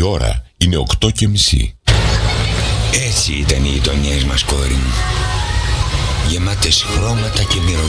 ώρα είναι 8:30. Έτσι ήταν οι γειτονιές μας, κόρη μου. Γεμάτες χρώματα και μυρωδιές.